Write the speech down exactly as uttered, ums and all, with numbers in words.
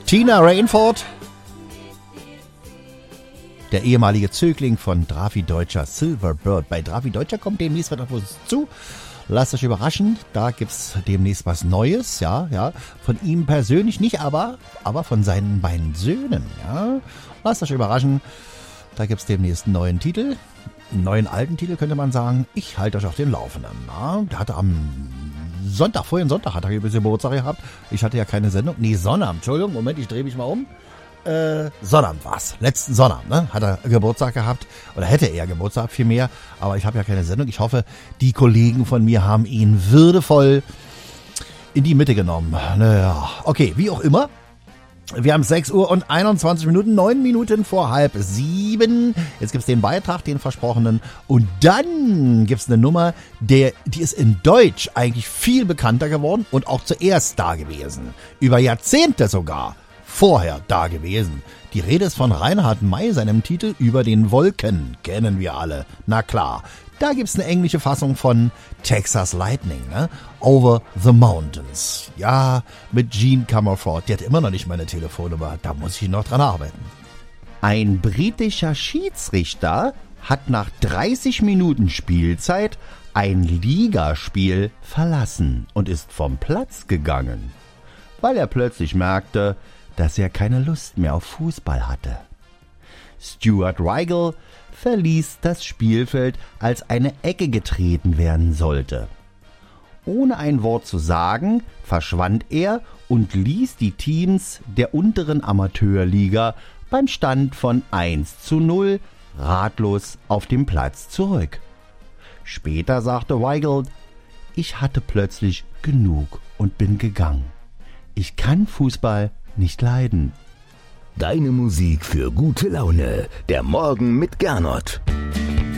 Tina Rainford, der ehemalige Zögling von Drafi Deutscher, Silverbird. Bei Drafi Deutscher kommt demnächst was auf uns zu. Lasst euch überraschen, da gibt's demnächst was Neues, ja, ja. Von ihm persönlich nicht, aber, aber von seinen beiden Söhnen, ja. Lasst euch überraschen, da gibt's demnächst einen neuen Titel, einen neuen alten Titel könnte man sagen. Ich halte euch auf den Laufenden, ja. Der hatte am Sonntag, vorhin Sonntag hat er ein bisschen Geburtstag gehabt. Ich hatte ja keine Sendung, nee, Sonnabend, Entschuldigung, Moment, ich drehe mich mal um. Äh, Sonnabend war's. Letzten Sonnabend, ne? Hat er Geburtstag gehabt. Oder hätte er Geburtstag vielmehr. Aber ich habe ja keine Sendung. Ich hoffe, die Kollegen von mir haben ihn würdevoll in die Mitte genommen. Naja, okay, wie auch immer. Wir haben sechs Uhr und einundzwanzig Minuten, neun Minuten vor halb sieben. Jetzt gibt's den Beitrag, den versprochenen. Und dann gibt's eine Nummer, der, die ist in Deutsch eigentlich viel bekannter geworden und auch zuerst da gewesen. Über Jahrzehnte sogar. Vorher da gewesen. Die Rede ist von Reinhard May, seinem Titel Über den Wolken. Kennen wir alle. Na klar. Da gibt's eine englische Fassung von Texas Lightning, ne? Over the Mountains. Ja, mit Jean Comerford. Die hat immer noch nicht meine Telefonnummer. Da muss ich noch dran arbeiten. Ein britischer Schiedsrichter hat nach dreißig Minuten Spielzeit ein Ligaspiel verlassen und ist vom Platz gegangen, weil er plötzlich merkte, dass er keine Lust mehr auf Fußball hatte. Stuart Weigel verließ das Spielfeld, als eine Ecke getreten werden sollte. Ohne ein Wort zu sagen, verschwand er und ließ die Teams der unteren Amateurliga beim Stand von eins zu null ratlos auf dem Platz zurück. Später sagte Weigel: Ich hatte plötzlich genug und bin gegangen. Ich kann Fußball nicht leiden. Deine Musik für gute Laune. Der Morgen mit Gernot.